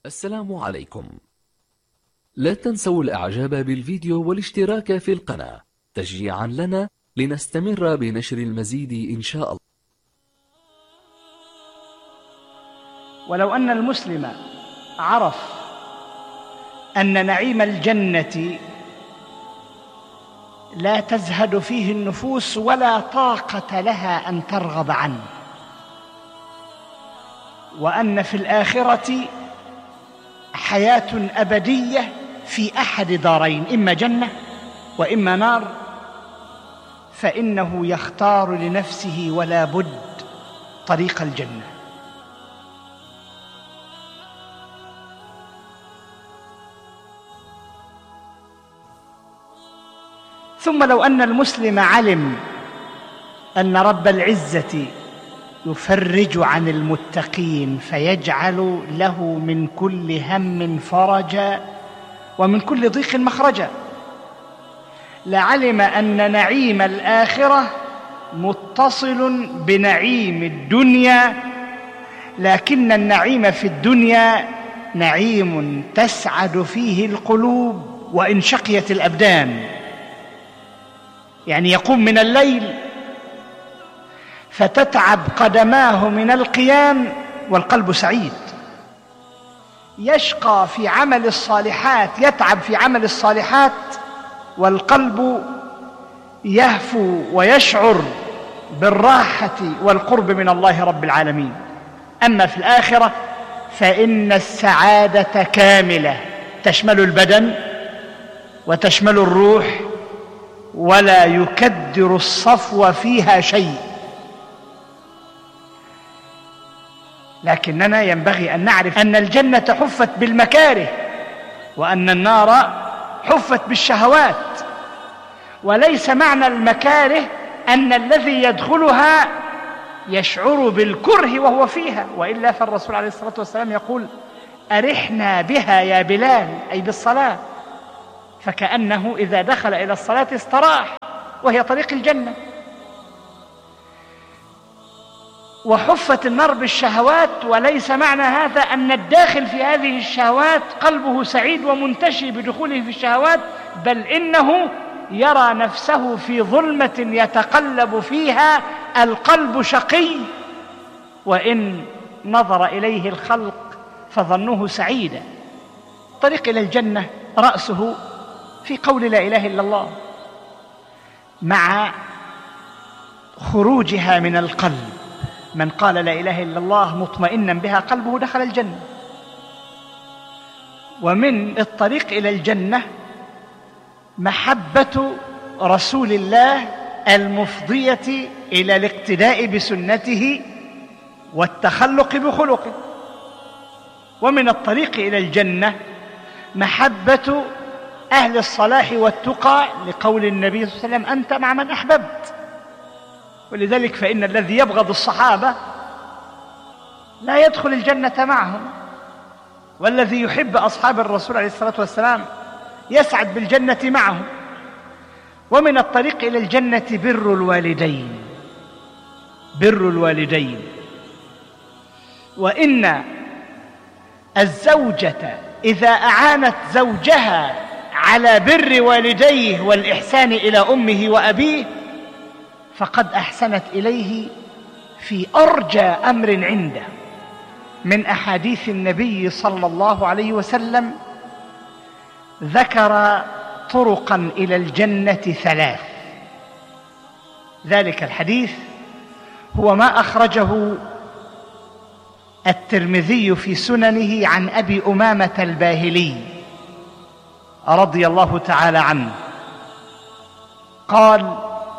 السلام عليكم. لا تنسوا الإعجاب بالفيديو والاشتراك في القناة تشجيعا لنا لنستمر بنشر المزيد إن شاء الله. ولو أن المسلم عرف أن نعيم الجنة لا تزهد فيه النفوس ولا طاقة لها أن ترغب عنه، وأن في الآخرة حياة أبدية في أحد دارين، إما جنة وإما نار، فإنه يختار لنفسه ولا بد طريق الجنة. ثم لو أن المسلم علم أن رب العزة يفرج عن المتقين فيجعل له من كل هم فرجا ومن كل ضيق مخرجا، لعلم أن نعيم الآخرة متصل بنعيم الدنيا، لكن النعيم في الدنيا نعيم تسعد فيه القلوب وإن شقيت الأبدان. يعني يقوم من الليل فتتعب قدماه من القيام والقلب سعيد، يشقى في عمل الصالحات، يتعب في عمل الصالحات والقلب يهفو ويشعر بالراحة والقرب من الله رب العالمين. أما في الآخرة فإن السعادة كاملة تشمل البدن وتشمل الروح، ولا يكدر الصفو فيها شيء. لكننا ينبغي أن نعرف أن الجنة حفت بالمكاره وأن النار حفت بالشهوات، وليس معنى المكاره أن الذي يدخلها يشعر بالكره وهو فيها، وإلا فالرسول عليه الصلاة والسلام يقول: أرحنا بها يا بلال، أي بالصلاة، فكأنه إذا دخل إلى الصلاة استراح، وهي طريق الجنة. وحفت النار بالشهوات، وليس معنى هذا أن الداخل في هذه الشهوات قلبه سعيد ومنتشي بدخوله في الشهوات، بل إنه يرى نفسه في ظلمة يتقلب فيها، القلب شقي، وإن نظر إليه الخلق فظنوه سعيدا. الطريق إلى الجنة رأسه في قول لا إله إلا الله، مع خروجها من القلب. من قال لا إله إلا الله مطمئنا بها قلبه دخل الجنة. ومن الطريق إلى الجنة محبة رسول الله المفضية إلى الاقتداء بسنته والتخلق بخلقه. ومن الطريق إلى الجنة محبة أهل الصلاح والتقى، لقول النبي صلى الله عليه وسلم: أنت مع من أحببت. ولذلك فإن الذي يبغض الصحابة لا يدخل الجنة معهم، والذي يحب أصحاب الرسول عليه الصلاة والسلام يسعد بالجنة معهم. ومن الطريق إلى الجنة بر الوالدين، بر الوالدين. وإن الزوجة إذا أعانت زوجها على بر والديه والإحسان إلى أمه وأبيه فقد أحسنت إليه في أرجى أمر عنده. من أحاديث النبي صلى الله عليه وسلم ذكر طرقا إلى الجنة 3. ذلك الحديث هو ما أخرجه الترمذي في سننه عن أبي أمامة الباهلي رضي الله تعالى عنه قال: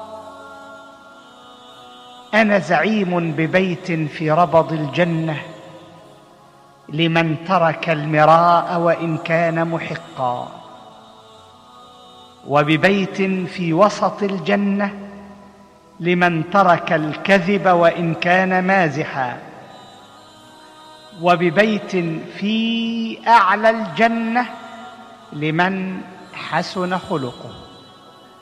أنا زعيم ببيت في ربض الجنة لمن ترك المراء وإن كان محقا، وببيت في وسط الجنة لمن ترك الكذب وإن كان مازحا، وببيت في أعلى الجنة لمن حسن خلقه.